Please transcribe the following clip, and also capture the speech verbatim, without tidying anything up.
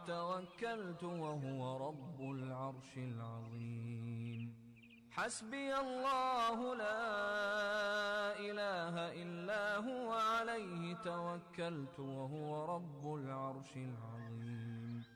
توكلت وهو رب العرش العظيم. حسبي الله لا إله إلا هو عليه توكلت وهو رب العرش العظيم.